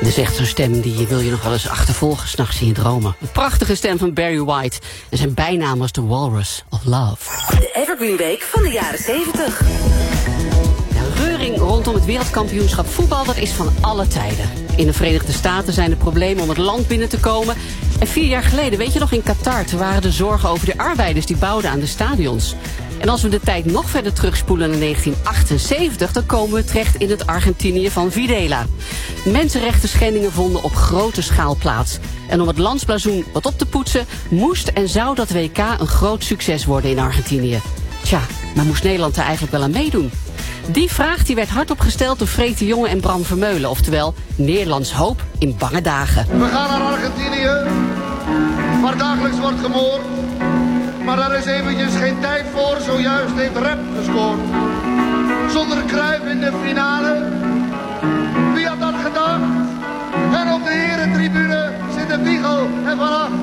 Dat is echt zo'n stem die wil je nog wel eens achtervolgen 's nachts in je dromen. Een prachtige stem van Barry White. En zijn bijnaam was The Walrus of Love. De Evergreen Week van de jaren 70. De reuring rondom het wereldkampioenschap voetbal, dat is van alle tijden. In de Verenigde Staten zijn de problemen om het land binnen te komen. En 4 jaar geleden, weet je nog, in Qatar, toen waren de zorgen over de arbeiders die bouwden aan de stadions. En als we de tijd nog verder terugspoelen naar 1978... dan komen we terecht in het Argentinië van Videla. Mensenrechten schendingen vonden op grote schaal plaats. En om het landsblazoen wat op te poetsen, moest en zou dat WK een groot succes worden in Argentinië. Tja, maar moest Nederland daar eigenlijk wel aan meedoen? Die vraag die werd hardop gesteld door Freek de Jonge en Bram Vermeulen. Oftewel, Nederlands hoop in bange dagen. We gaan naar Argentinië, waar dagelijks wordt gemoord. Maar daar is eventjes geen tijd voor, zojuist heeft Rep gescoord. Zonder Cruijff in de finale, wie had dat gedacht? En op de herentribune zitten Wiegel en Van Acht.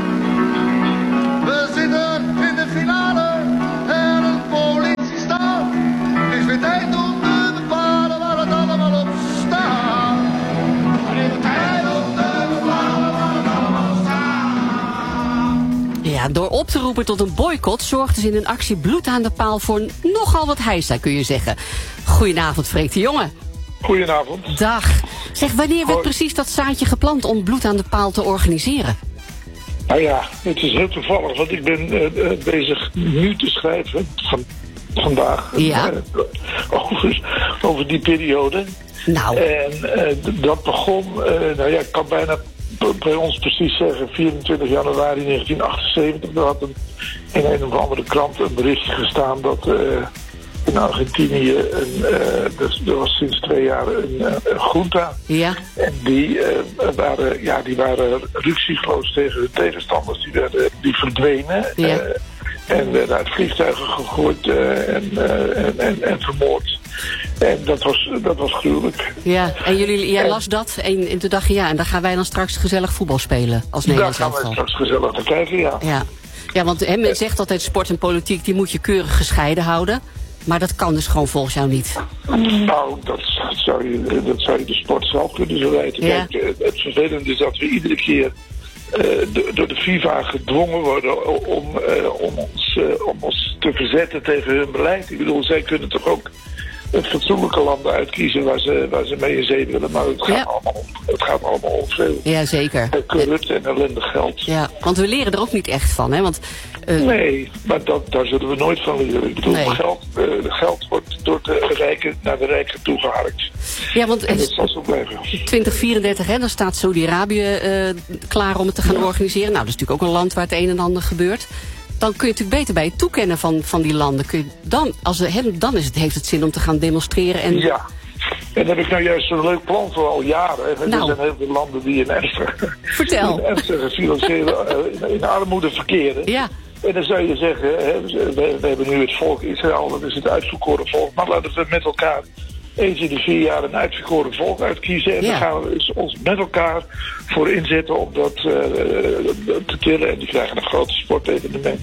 We zitten in de finale en een politiestaat. Het is weer tijd om te bepalen waar het allemaal op staat. Het is tijd om te bepalen waar het allemaal op staat. Ja, door op te roepen tot een boycott zorgden ze in een actie bloed aan de paal voor nogal wat heisa, kun je zeggen. Goedenavond, Freek de Jonge. Goedenavond. Dag. Zeg, wanneer werd precies dat zaadje geplant om bloed aan de paal te organiseren? Nou ja, het is heel toevallig, want ik ben bezig nu te schrijven vandaag. Ja. Over die periode. Nou. En dat begon, nou ja, ik kan bijna bij ons precies zeggen, 24 januari 1978. Er had in een of andere krant een berichtje gestaan dat in Argentinië, er was sinds 2 jaar een junta. Ja. En die waren ruksigloos tegen hun tegenstanders. Die verdwenen. Ja. En werden uit vliegtuigen gegooid en vermoord. En dat was gruwelijk. Ja, en jij las dat en toen dacht je, ja, en daar gaan wij dan straks gezellig voetbal spelen als Nederlands elftal. Daar gaan wij straks gezellig naar kijken, ja. Ja, want men zegt altijd sport en politiek, die moet je keurig gescheiden houden. Maar dat kan dus gewoon volgens jou niet. Nou, dat zou je de sport zelf kunnen verwijten. Ja. Kijk, het vervelende is dat we iedere keer door de FIFA gedwongen worden om ons te verzetten tegen hun beleid. Ik bedoel, zij kunnen toch ook fatsoenlijke landen uitkiezen waar ze mee in zee willen. Maar het gaat allemaal om veel. Ja, zeker. Corrupt en ellendig geld. Ja, want we leren er ook niet echt van, hè? Want, nee, maar daar zullen we nooit van leren. Ik bedoel, geld wordt naar de rijken toegeharkt. Ja, want en dat zal zo blijven. 2034, hè, dan staat Saudi-Arabië klaar om het te gaan organiseren. Nou, dat is natuurlijk ook een land waar het een en ander gebeurt. Dan kun je natuurlijk beter bij het toekennen van die landen. Heeft het zin om te gaan demonstreren. En... Ja, en dan heb ik nou juist een leuk plan voor al jaren. Er zijn heel veel landen die in ernstige financiële in armoede verkeren. Ja. En dan zou je zeggen, we hebben nu het volk Israël, dat is het uitverkoren volk. Maar laten we met elkaar eens in de 4 jaar een uitverkoren volk uitkiezen. En dan gaan we ons met elkaar voor inzetten om dat te tillen. En die krijgen een groot sportevenement.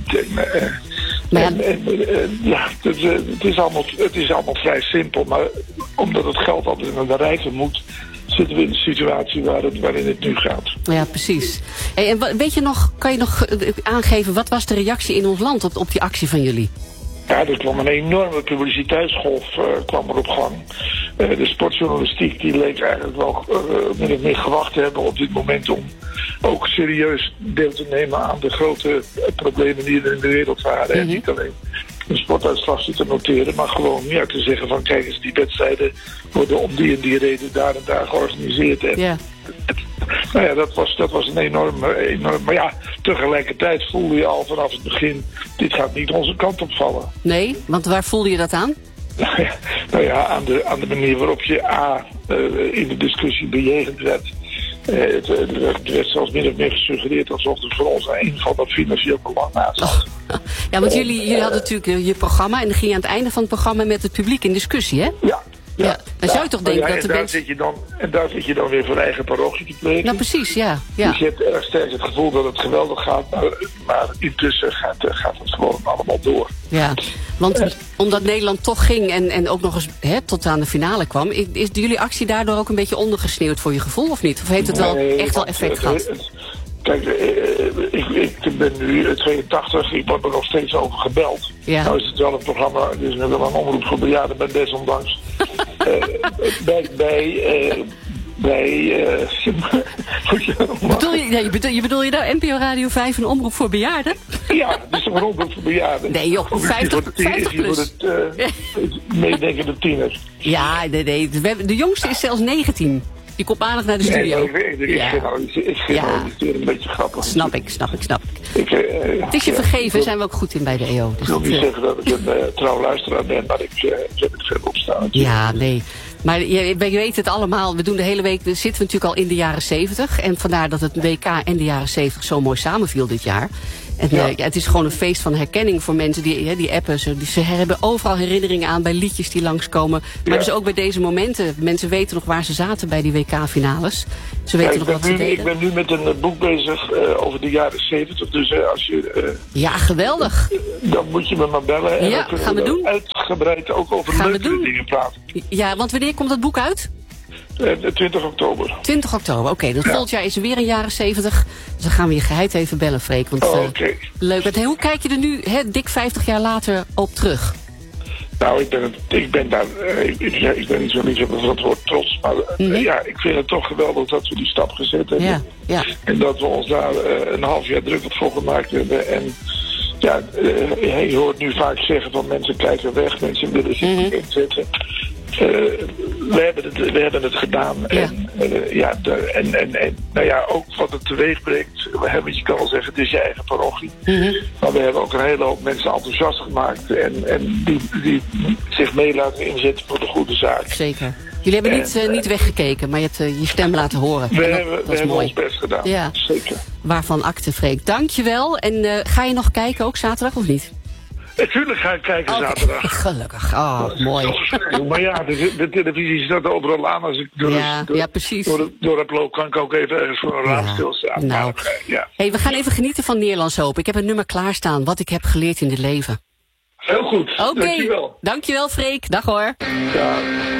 Het is allemaal vrij simpel. Maar omdat het geld altijd naar de rijken moet, zitten we in de situatie waarin het nu gaat. Ja, precies. Hey, en weet je nog, kan je nog aangeven, wat was de reactie in ons land op die actie van jullie? Ja, er kwam een enorme publiciteitsgolf kwam er op gang. De sportjournalistiek die leek eigenlijk wel min of meer gewacht te hebben op dit moment om ook serieus deel te nemen aan de grote problemen die er in de wereld waren. En niet alleen een sportuitslag te noteren, maar gewoon te zeggen van kijk eens, die wedstrijden worden om die en die reden daar en daar georganiseerd. En nou ja, dat was een enorm. Maar ja, tegelijkertijd voelde je al vanaf het begin, dit gaat niet onze kant opvallen. Nee, want waar voelde je dat aan? Nou ja, aan de manier waarop je in de discussie bejegend werd. Het werd zelfs min of meer gesuggereerd alsof er voor ons een van dat financieel belang naast zat. Ja, want jullie hadden natuurlijk je programma en dan ging je aan het einde van het programma met het publiek in discussie, hè? Ja. Ja. Dan zou je toch denken dat de mensen... En daar zit je dan weer voor eigen parochie te plegen. Nou, precies, ja. Dus je hebt erg sterk het gevoel dat het geweldig gaat, maar intussen gaat het gewoon allemaal door. Ja, want omdat Nederland toch ging en ook nog eens tot aan de finale kwam, is jullie actie daardoor ook een beetje ondergesneeuwd voor je gevoel, of niet? Of heeft het echt wel effect gehad? Kijk, ik ben nu 82, ik word er nog steeds over gebeld. Ja. Nou is het wel een programma, dus we hebben een omroep voor bejaarden, ben desondanks. Bedoel je nou NPO Radio 5 een omroep voor bejaarden? Ja, het is een omroep voor bejaarden. Nee joh, 50 plus. Voor het meedenkende tieners. Ja, nee. De jongste is zelfs 19. Die komt maandag naar de studio. Ik generaliseer een beetje grappig. Snap ik. Het is je vergeven, zijn we ook goed in bij de EO. Ik wil niet zeggen dat ik een trouw luisteraar ben, maar ik heb het verder op staan. Ja, nee. Maar je weet het allemaal, we doen de hele week, zitten we natuurlijk al in de jaren 70. En vandaar dat het WK en de jaren 70 zo mooi samenviel dit jaar. En het is gewoon een feest van herkenning voor mensen die appen. Ze hebben overal herinneringen aan bij liedjes die langskomen. Maar dus ook bij deze momenten. Mensen weten nog waar ze zaten bij die WK-finales. Ze weten nog wat ze deden. Ik ben nu met een boek bezig over de jaren 70. Dus als je... ja, geweldig. Dan moet je me maar bellen. En ja, dan kunnen gaan we doen. Uitgebreid ook over leuke dingen praten. Ja, want wanneer komt dat boek uit? 20 oktober. 20 oktober, oké. Dus volgend jaar is er weer een jaren 70. Dus dan gaan we je geheid even bellen, Freek. Want, leuk. Want, hoe kijk je er nu, dik 50 jaar later, op terug? Nou, ik ben daar... ik ben niet zo van het woord trots. Maar ik vind het toch geweldig dat we die stap gezet hebben. Ja. En dat we ons daar een half jaar druk op voor gemaakt hebben. En ja, je hoort nu vaak zeggen van mensen kijken weg. Mensen willen zich niet inzetten. We hebben het gedaan. Ja. En ook wat het teweeg brengt. Je kan wel zeggen, het is je eigen parochie. Maar we hebben ook een hele hoop mensen enthousiast gemaakt. En die zich mee laten inzetten voor de goede zaak. Zeker. Jullie hebben niet weggekeken, maar je hebt je stem laten horen. We hebben ons best gedaan. Ja. Zeker. Waarvan akte, Freek. Dankjewel. En ga je nog kijken, ook zaterdag of niet? Natuurlijk ga ik kijken zaterdag. Gelukkig. Oh, mooi. Maar ja, de televisie staat overal aan. Als ik precies. Door het loop kan ik ook even ergens voor een raam stilstaan. Nou. Hey, we gaan even genieten van Nederlands Hoop. Ik heb een nummer klaarstaan. Wat ik heb geleerd in het leven. Heel goed. Dankjewel. Dankjewel, Freek. Dag hoor. Ja.